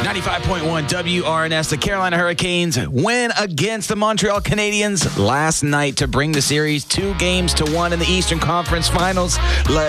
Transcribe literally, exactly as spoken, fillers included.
ninety-five point one W R N S. The Carolina Hurricanes win against the Montreal Canadiens last night to bring the series two games to one in the Eastern Conference Finals.